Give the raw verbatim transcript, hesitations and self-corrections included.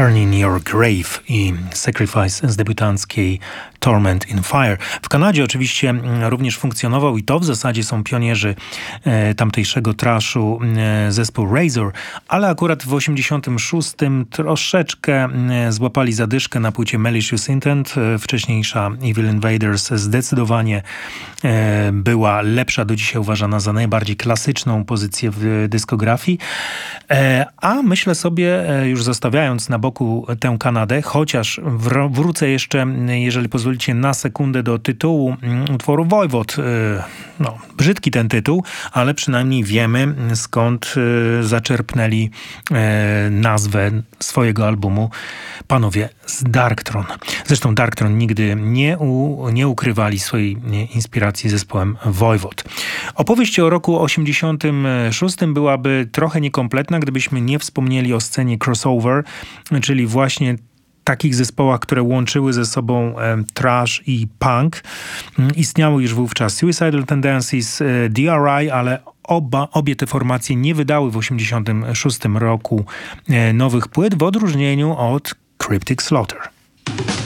Turn in Your Grave i Sacrifice z debiutanckiej Torment in Fire. W Kanadzie oczywiście również funkcjonował i to w zasadzie są pionierzy e, tamtejszego trashu e, zespół Razor, ale akurat w osiemdziesiątym szóstym troszeczkę e, złapali zadyszkę na płycie Malicious Intent. E, wcześniejsza Evil Invaders zdecydowanie e, była lepsza, do dzisiaj uważana za najbardziej klasyczną pozycję w dyskografii. E, a myślę sobie, e, już zostawiając na boku tę Kanadę, chociaż wr- wrócę jeszcze, jeżeli pozwolicie, na sekundę do tytułu utworu Voivod. No, brzydki ten tytuł, ale przynajmniej wiemy, skąd zaczerpnęli nazwę swojego albumu panowie z Darkthrone. Zresztą Darkthrone nigdy nie, u, nie ukrywali swojej inspiracji zespołem Voivod. Opowieść o roku osiemdziesiątym szóstym byłaby trochę niekompletna, gdybyśmy nie wspomnieli o scenie crossover, czyli właśnie takich zespołach, które łączyły ze sobą e, thrash i punk. Istniały już wówczas Suicidal Tendencies, e, D R I, ale oba, obie te formacje nie wydały w osiemdziesiątym szóstym roku e, nowych płyt, w odróżnieniu od Cryptic Slaughter.